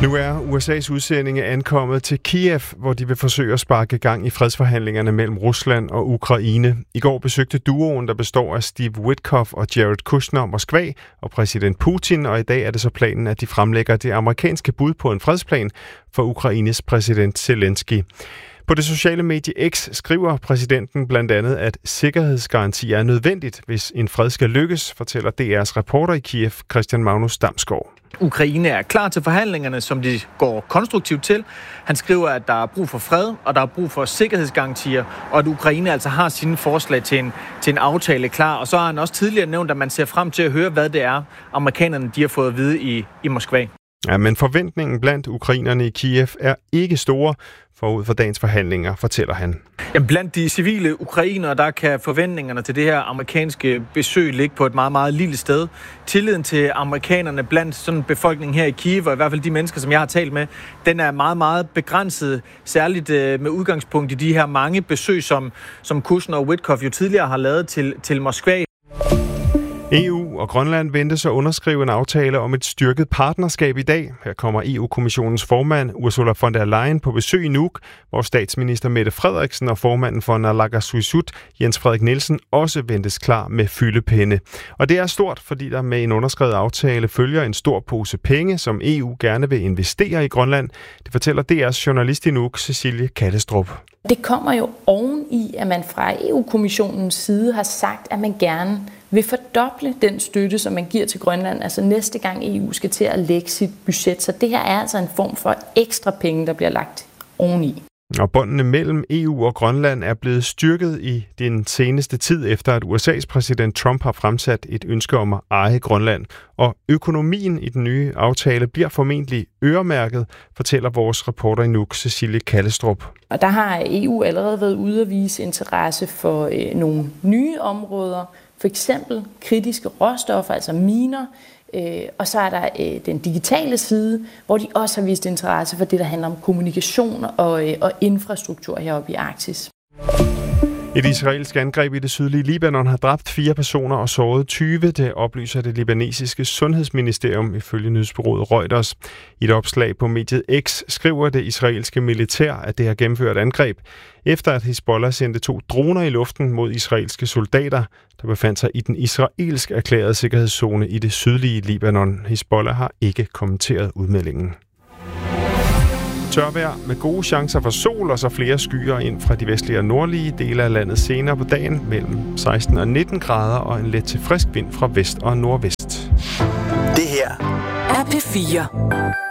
Nu er USA's udsendinge ankommet til Kiev, hvor de vil forsøge at sparke gang i fredsforhandlingerne mellem Rusland og Ukraine. I går besøgte duoen, der består af Steve Witkoff og Jared Kushner, Moskva og præsident Putin, og i dag er det så planen, at de fremlægger det amerikanske bud på en fredsplan for Ukraines præsident Zelensky. På det sociale medie X skriver præsidenten blandt andet, at sikkerhedsgarantier er nødvendigt, hvis en fred skal lykkes, fortæller DR's reporter i Kiev, Christian Magnus Damsgaard. Ukraine er klar til forhandlingerne, som de går konstruktivt til. Han skriver, at der er brug for fred, og der er brug for sikkerhedsgarantier, og at Ukraine altså har sine forslag til en aftale klar. Og så har han også tidligere nævnt, at man ser frem til at høre, hvad det er, amerikanerne de har fået at vide i Moskva. Ja, men forventningen blandt ukrainerne i Kiev er ikke store forud for dagens forhandlinger, fortæller han. Jamen, blandt de civile ukrainere, der kan forventningerne til det her amerikanske besøg ligge på et meget, meget lille sted. Tilliden til amerikanerne blandt sådan befolkningen her i Kiev, og i hvert fald de mennesker, som jeg har talt med, den er meget, meget begrænset, særligt med udgangspunkt i de her mange besøg, som Kushner og Witkoff jo tidligere har lavet til Moskva. EU og Grønland ventes at underskrive en aftale om et styrket partnerskab i dag. Her kommer EU-kommissionens formand Ursula von der Leyen på besøg i Nuuk, hvor statsminister Mette Frederiksen og formanden for Naalakkersuisut, Jens Frederik Nielsen, også ventes klar med fyldepenne. Og det er stort, fordi der med en underskrevet aftale følger en stor pose penge, som EU gerne vil investere i Grønland. Det fortæller DR's journalist i Nuuk, Cecilie Kallestrup. Det kommer jo oven i, at man fra EU-kommissionens side har sagt, at man gerne vil fordoble den støtte, som man giver til Grønland, altså næste gang EU skal til at lægge sit budget. Så det her er altså en form for ekstra penge, der bliver lagt oveni. Og båndene mellem EU og Grønland er blevet styrket i den seneste tid, efter at USA's præsident Trump har fremsat et ønske om at eje Grønland. Og økonomien i den nye aftale bliver formentlig øremærket, fortæller vores reporter i Nuuk, Cecilie Kallestrup. Og der har EU allerede været ude at vise interesse for nogle nye områder, for eksempel kritiske råstoffer, altså miner. Og så er der den digitale side, hvor de også har vist interesse for det, der handler om kommunikation og infrastruktur heroppe i Arktis. Et israelsk angreb i det sydlige Libanon har dræbt 4 personer og såret 20, det oplyser det libanesiske sundhedsministerium ifølge nyhedsbureauet Reuters. I et opslag på mediet X skriver det israelske militær, at det har gennemført angreb, efter at Hizbollah sendte 2 droner i luften mod israelske soldater, der befandt sig i den israelsk erklærede sikkerhedszone i det sydlige Libanon. Hizbollah har ikke kommenteret udmeldingen. Tørvejr med gode chancer for sol og så flere skyer ind fra de vestlige og nordlige dele af landet senere på dagen mellem 16 og 19 grader og en let til frisk vind fra vest og nordvest. Det her er P4.